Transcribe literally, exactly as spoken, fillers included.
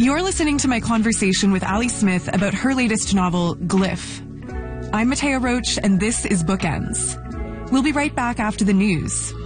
You're listening to my conversation with Ali Smith about her latest novel, Glyph. I'm Matea Roach, and this is Bookends. We'll be right back after the news.